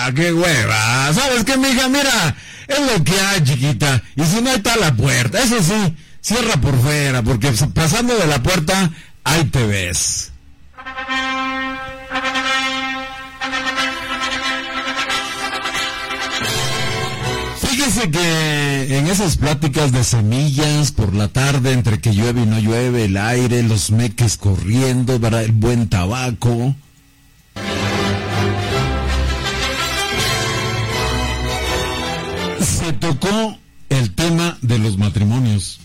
qué hueva. ¿Sabes qué, mija? Mira, es lo que hay, chiquita. Y si no, ahí está la puerta. Eso sí, cierra por fuera, porque pasando de la puerta, ahí te ves. Fíjese que en esas pláticas de semillas por la tarde, entre que llueve y no llueve, el aire, los meques corriendo, ¿verdad? El buen tabaco. Se tocó el tema de los matrimonios.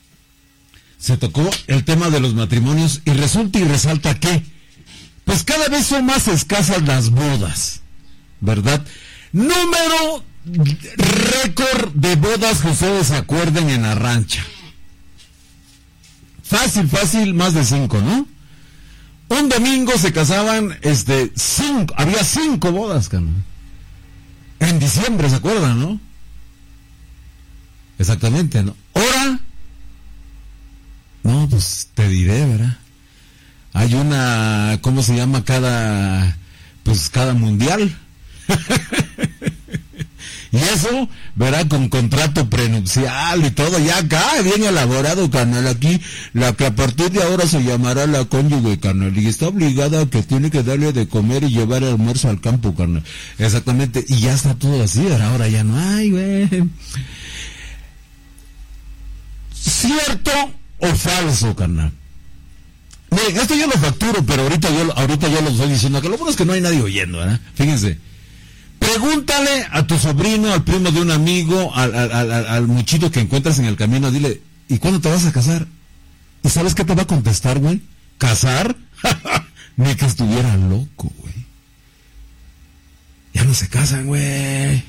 Y resulta y resalta que, pues cada vez son más escasas las bodas, ¿verdad? Número récord de bodas que ustedes se acuerden en Arrancha. Fácil, más de 5, ¿no? Un domingo se casaban, 5, había 5 bodas, carnal. En diciembre, ¿se acuerdan, no? Exactamente, ¿no? ¿Hora? No, pues te diré, ¿verdad? Hay una, ¿cómo se llama? Cada mundial. Y eso, verá, con contrato prenupcial y todo, ya acá, bien elaborado, carnal, aquí, la que a partir de ahora se llamará la cónyuge, carnal, y está obligada a que tiene que darle de comer y llevar el almuerzo al campo, carnal. Exactamente, y ya está todo así, ¿verdad? Ahora ya no hay, güey. ¿Cierto o falso, carnal? Miren, esto yo lo facturo, pero ahorita yo lo estoy diciendo, que lo bueno es que no hay nadie oyendo, ¿verdad? Fíjense. Pregúntale a tu sobrino, al primo de un amigo, al muchito que encuentras en el camino, dile, ¿y cuándo te vas a casar? ¿Y sabes qué te va a contestar, güey? ¿Casar? Ni que estuviera loco, güey. Ya no se casan, güey.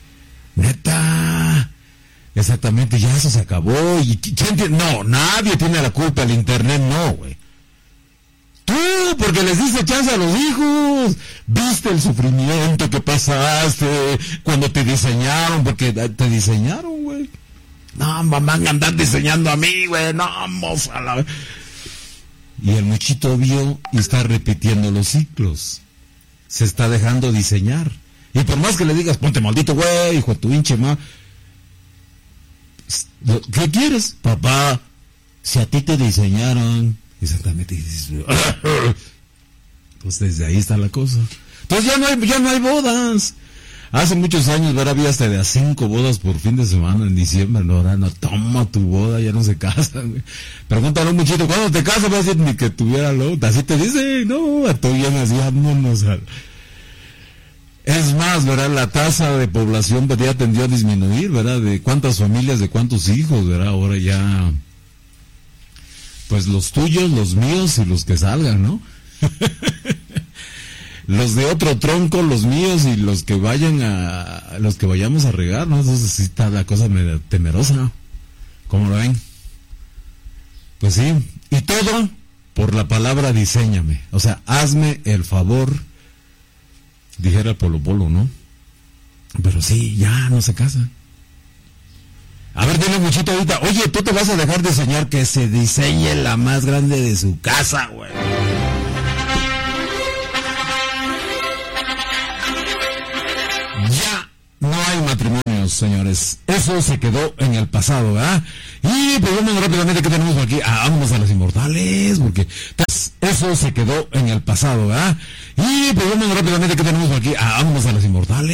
Neta. Exactamente, ya eso se acabó. ¿Y quién tiene? No, nadie tiene la culpa, el internet no, güey. Tú, porque les diste chance a los hijos. Viste el sufrimiento que pasaste cuando te diseñaron, porque te diseñaron, güey. No, mamá, andar diseñando a mí, güey. No, vamos a la... Y el muchito vio y está repitiendo los ciclos. Se está dejando diseñar. Y por más que le digas, ponte maldito, güey, hijo de tu hinche, ma. ¿Qué quieres? Papá, si a ti te diseñaron... Exactamente. Pues desde ahí está la cosa. Entonces ya no hay bodas. Hace muchos años, ¿verdad? Había hasta de a 5 bodas por fin de semana en diciembre. No, ahora no, toma tu boda, ya no se casan, güey. Pregúntale a un muchito, ¿cuándo te casas? Va a decir ni que tuviera loca. Así te dice, no, a todo bien así, vámonos al... Es más, ¿verdad? La tasa de población ya tendió a disminuir, ¿verdad? De cuántas familias, de cuántos hijos, ¿verdad? Ahora ya... Pues los tuyos, los míos y los que salgan, ¿no? Los de otro tronco, los míos y los que vayamos a regar, ¿no? Entonces sí está la cosa medio temerosa, ¿no? ¿Cómo lo ven? Pues sí, y todo por la palabra diséñame. O sea, hazme el favor, dijera el Polo Polo, ¿no? Pero sí, ya no se casan. A ver, dile muchito ahorita, oye, tú te vas a dejar diseñar, que se diseñe la más grande de su casa, güey. Ya no hay matrimonios, señores. Eso se quedó en el pasado, ¿verdad? Y pues vamos rápidamente, ¿qué tenemos aquí? Vámonos a las inmortales, porque eso se quedó en el pasado, ¿verdad? Y pues vamos rápidamente, ¿qué tenemos aquí? Vámonos a las inmortales.